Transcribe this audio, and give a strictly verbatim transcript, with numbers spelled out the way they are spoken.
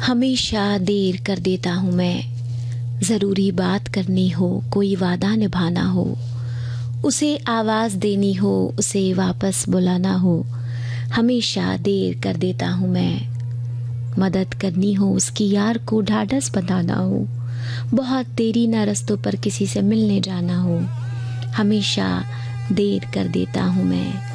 हमेशा देर कर देता हूँ मैं, ज़रूरी बात करनी हो, कोई वादा निभाना हो, उसे आवाज़ देनी हो, उसे वापस बुलाना हो, हमेशा देर कर देता हूँ मैं। मदद करनी हो, उसकी यार को ढाढ़स बंधाना हो, बहुत देरी ना रस्तों पर किसी से मिलने जाना हो, हमेशा देर कर देता हूँ मैं।